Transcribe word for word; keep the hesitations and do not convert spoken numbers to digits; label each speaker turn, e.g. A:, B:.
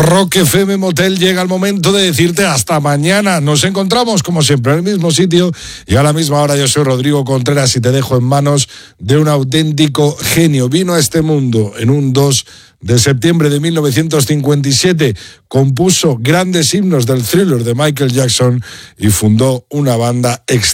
A: Rock F M Motel, llega el momento de decirte hasta mañana. Nos encontramos como siempre en el mismo sitio y a la misma hora. Yo soy Rodrigo Contreras y te dejo en manos de un auténtico genio. Vino a este mundo en un dos de septiembre de mil novecientos cincuenta y siete, compuso grandes himnos del Thriller de Michael Jackson y fundó una banda extraordinaria.